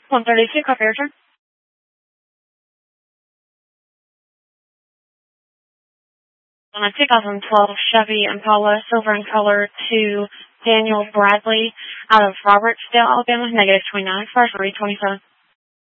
132, copy your turn. On a 2012 Chevy Impala, silver in color, to Daniel Bradley out of Robertsdale, Alabama, -29, fire for 27.